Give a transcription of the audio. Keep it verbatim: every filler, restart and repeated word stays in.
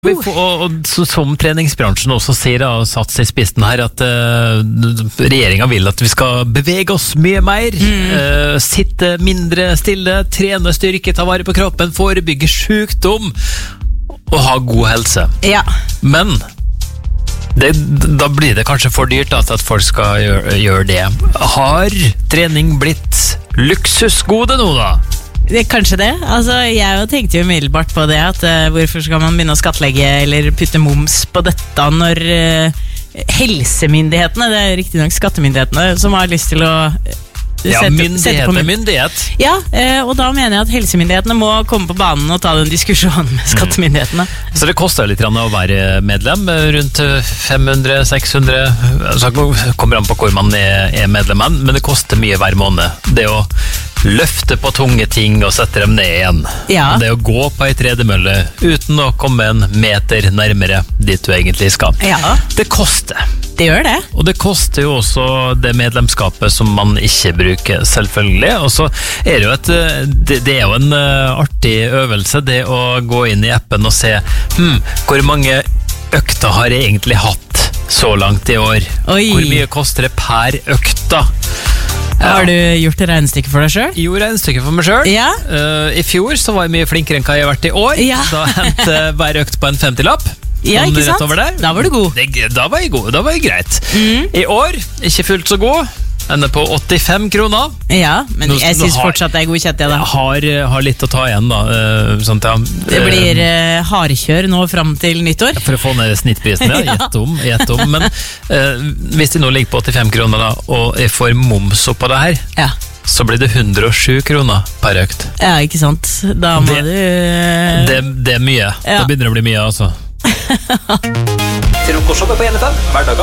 Vi får, og, og så, som treningsbransjen også sier, og satt seg i spissen her, at uh, regjeringen vil at vi skal bevege oss mye mer, mm. uh, sitte mindre stille, trene styrke, ta vare på kroppen, forebygge sykdom og ha god helse. Ja. Men det, da blir det kanskje for dyrt at, at folk skal gjøre, gjøre det. Har trening blitt luksusgode nå da? Det, kanskje det. Altså, jeg tenkte jo umiddelbart på det at uh, hvorfor skal man begynne å skattlegge eller putte moms på dette når uh, helsemyndighetene, det er riktig nok skattemyndighetene, som har lyst til å uh, ja, sette, myndighet sette på er myndighet. Ja, uh, og da mener jeg at helsemyndighetene må komme på banen og ta den diskusjonen med skattemyndighetene. Mm. Så det koster litt å være medlem, rundt fem hundre til seks hundre, altså kommer an på hvor man er, er medlem, men det koster mye hver måned. Det å løfte på tunge ting og sette dem ned igjen. Ja. Det å gå på ei tredemølle uten å komme en meter nærmere dit du egentlig skal. Ja. Det koster. Det gjør det. Og det koster jo også det medlemskapet som man ikke bruker, selvfølgelig. Og så er det jo et, det, det er jo en artig øvelse, det å gå inn i appen og se hm, hvor mange økter har jeg egentlig hatt så langt i år. Oi. Hvor mye koster det per økta? Ja. Har du gjort regnstykke for deg selv? Jo, regnstykke for meg selv. Ja. Uh, I fjor så var jeg mye flinkere enn hva jeg har vært i år. Ja. Da hentet hver økt på en femtilapp. Ja, ikke sant? Da var du god. Det, da var jeg god, da var jeg greit. Mm. I år, ikke fullt så god. Ender på åttifem kroner. Ja, men Nå, jeg synes har, fortsatt det er god kjett, ja da. Har, har litt å ta igjen da. Uh, sånn at, uh, det blir uh, hardkjør nå frem til nyttår. For å få ned snittprisen, ja. Gjett om, gjett om. Men uh, hvis det nå ligger på åttifem kroner da, og jeg får moms opp på det her, ja. Så blir det hundre og sju kroner per økt. Ja, ikke sant? Da må det, du... Det, det er mye. Ja. Da begynner det å bli mye, altså. Til Rokoshoppe på N F M, hverdager